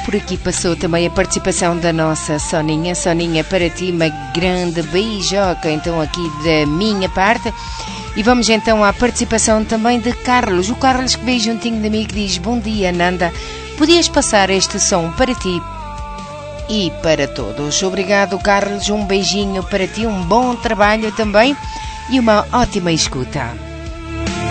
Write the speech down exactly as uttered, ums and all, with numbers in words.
por aqui passou também a participação da nossa Soninha. Soninha, para ti uma grande beijoca, então aqui da minha parte. E vamos então à participação também de Carlos. O Carlos que veio juntinho de mim que diz: bom dia, Nanda, podias passar este som para ti e para todos. Obrigado, Carlos, um beijinho para ti, um bom trabalho também e uma ótima escuta.